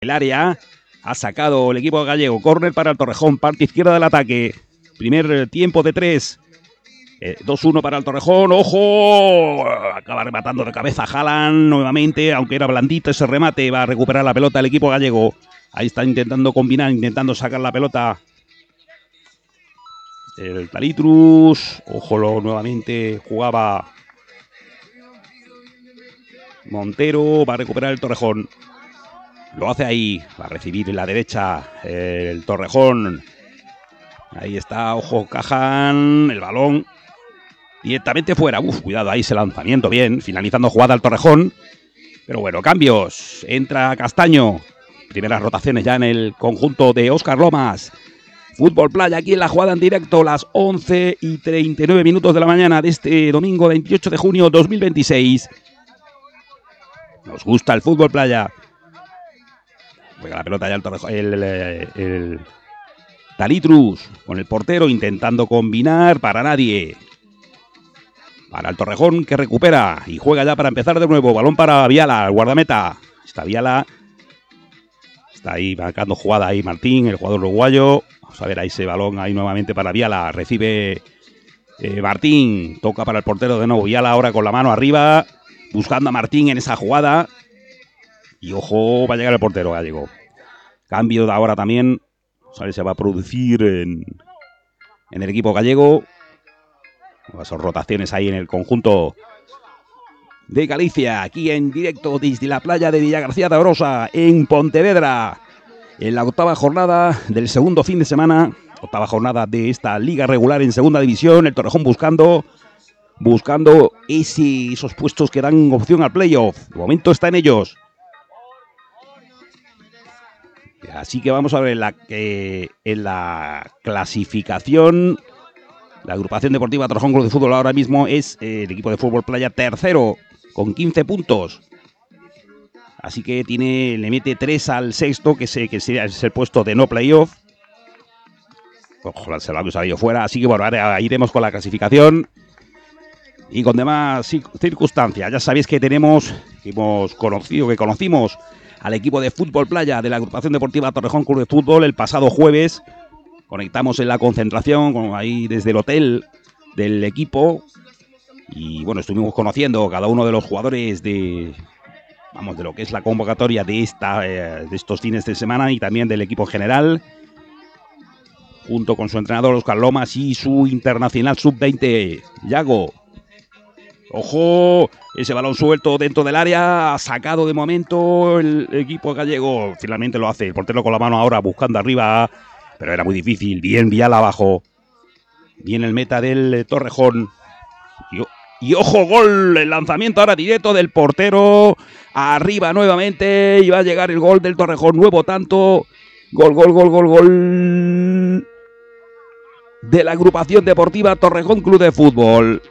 el área. Ha sacado el equipo gallego. Córner para el Torrejón, parte izquierda del ataque. Primer tiempo de 3. 2-1 para el Torrejón. ¡Ojo! Acaba rematando de cabeza Haaland nuevamente, aunque era blandito ese remate. Va a recuperar la pelota el equipo gallego. Ahí está intentando combinar, intentando sacar la pelota el Talitrus. Ojo, nuevamente jugaba Montero. Va a recuperar el Torrejón. Lo hace ahí. Va a recibir en la derecha el Torrejón. Ahí está, ojo, Cajan. El balón directamente fuera. Cuidado ahí ese lanzamiento. Bien, finalizando jugada al Torrejón. Pero bueno, cambios. Entra Castaño. Primeras rotaciones ya en el conjunto de Óscar Lomas. Fútbol Playa aquí en la jugada en directo. Las 11:39 de la mañana de este domingo 28 de junio 2026. Nos gusta el Fútbol Playa. Juega la pelota ya el Torrejón. El Talitrus con el portero intentando combinar para nadie. Para el Torrejón que recupera y juega ya para empezar de nuevo. Balón para Viala, el guardameta. Está Viala. Está ahí marcando jugada ahí Martín, el jugador uruguayo. Vamos a ver ahí ese balón ahí nuevamente para Viala. Recibe Martín. Toca para el portero de nuevo. Viala ahora con la mano arriba. Buscando a Martín en esa jugada. Y ojo, va a llegar el portero gallego. Cambio de ahora también. Se va a producir en el equipo gallego. Esas rotaciones ahí en el conjunto de Galicia. Aquí en directo desde la playa de Villagarcía de Arosa, en Pontevedra. En la octava jornada del segundo fin de semana. Octava jornada de esta liga regular en segunda división. El Torrejón buscando esos puestos que dan opción al playoff. De momento está en ellos. Así que vamos a ver en la clasificación. La agrupación deportiva Torrejón Club de Fútbol ahora mismo es el equipo de Fútbol Playa tercero con 15 puntos. Así que le mete 3 al sexto, que sería el puesto de no playoff. Ojalá se lo hemos salido fuera. Así que bueno, ahora iremos con la clasificación y con demás circunstancias. Ya sabéis que conocimos al equipo de Fútbol Playa de la agrupación deportiva Torrejón Club de Fútbol el pasado jueves. Conectamos en la concentración ahí desde el hotel del equipo y bueno, estuvimos conociendo cada uno de los jugadores de lo que es la convocatoria de estos fines de semana y también del equipo general, junto con su entrenador Óscar Lomas y su internacional sub-20 Yago. Ojo, ese balón suelto dentro del área, sacado de momento el equipo gallego. Finalmente lo hace el portero con la mano ahora buscando arriba, pero era muy difícil. Bien Viala abajo. Bien el meta del Torrejón. Y ojo, gol. El lanzamiento ahora directo del portero. Arriba nuevamente. Y va a llegar el gol del Torrejón. Nuevo tanto. Gol. De la agrupación deportiva Torrejón Club de Fútbol.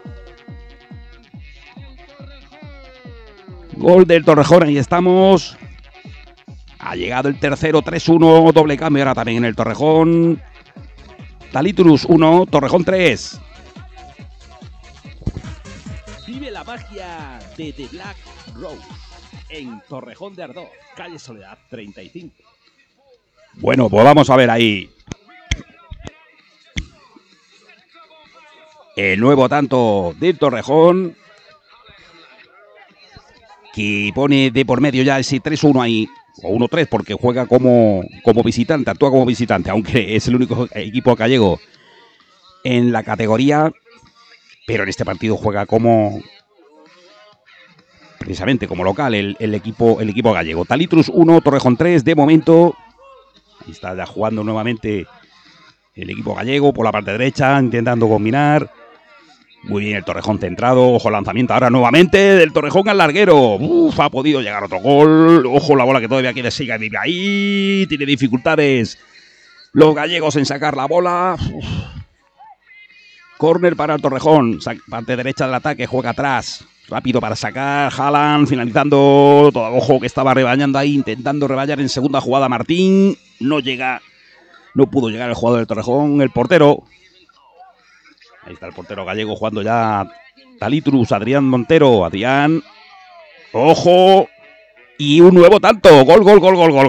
Gol del Torrejón, ahí estamos. Ha llegado el tercero, 3-1, doble cambio ahora también en el Torrejón. Talitrus 1, Torrejón 3. Vive la magia de The Black Rose en Torrejón de Ardoz, calle Soledad 35. Bueno, pues vamos a ver ahí. El nuevo tanto del Torrejón, que pone de por medio ya ese 3-1 ahí, o 1-3 porque juega como visitante, actúa como visitante, aunque es el único equipo gallego en la categoría, pero en este partido juega precisamente como local el equipo gallego. Talitrus 1, Torrejón 3, de momento. Ahí está ya jugando nuevamente el equipo gallego por la parte derecha, intentando combinar. Muy bien el Torrejón centrado. Ojo, lanzamiento ahora nuevamente del Torrejón al larguero. Ha podido llegar otro gol. Ojo, la bola que todavía quiere seguir vive ahí. Tiene dificultades los gallegos en sacar la bola. Córner para el Torrejón. Parte derecha del ataque, juega atrás. Rápido para sacar. Haaland finalizando. Todo, ojo, que estaba rebañando ahí, intentando rebañar en segunda jugada Martín. No llega. No pudo llegar el jugador del Torrejón. El portero. Ahí está el portero gallego jugando ya. Talitrus, Adrián Montero. Adrián. ¡Ojo! Y un nuevo tanto. Gol, gol, gol, gol, gol.